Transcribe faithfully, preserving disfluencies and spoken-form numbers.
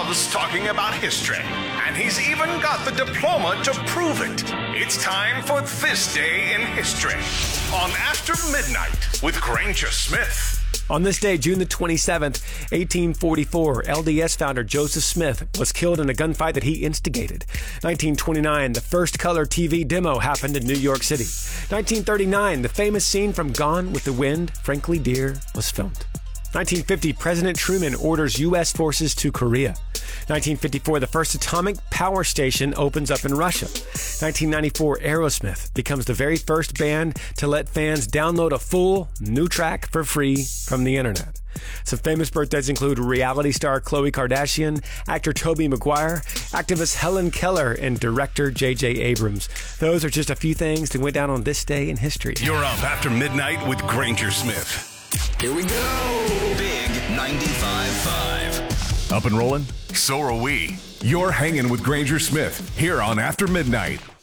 loves talking about history, and he's even got the diploma to prove it. It's time for This Day in History on After Midnight with Granger Smith. On this day, June the twenty-seventh, eighteen forty-four, L D S founder Joseph Smith was killed in a gunfight that he instigated. nineteen twenty-nine, the first color T V demo happened in New York City. nineteen thirty-nine, the famous scene from Gone with the Wind, Frankly Dear, was filmed. nineteen fifty, President Truman orders U S forces to Korea. nineteen fifty-four, the first atomic power station opens up in Russia. nineteen ninety-four, Aerosmith becomes the very first band to let fans download a full new track for free from the internet. Some famous birthdays include reality star Khloe Kardashian, actor Tobey Maguire, activist Helen Keller, and director J J Abrams. Those are just a few things that went down on this day in history. You're up After Midnight with Granger Smith. Here we go. Big ninety-five point five. Up and rolling? So are we. You're hanging with Granger Smith here on After Midnight.